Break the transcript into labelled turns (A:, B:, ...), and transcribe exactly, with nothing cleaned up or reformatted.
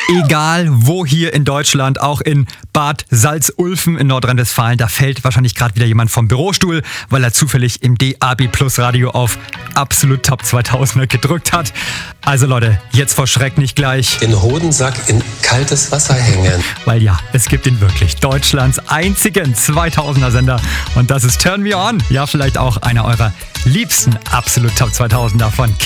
A: Egal wo hier in Deutschland, auch in Bad Salzulfen in Nordrhein-Westfalen, da fällt wahrscheinlich gerade wieder jemand vom Bürostuhl, weil er zufällig im D A B Plus Radio auf Absolut Top zweitausender gedrückt hat. Also Leute, jetzt vor Schreck nicht gleich.
B: Den Hodensack in kaltes Wasser hängen.
A: Weil ja, es gibt ihn wirklich. Deutschlands einzigen zweitausender Sender. Und das ist Turn Me On. Ja, vielleicht auch einer eurer liebsten Absolut Top zweitausender von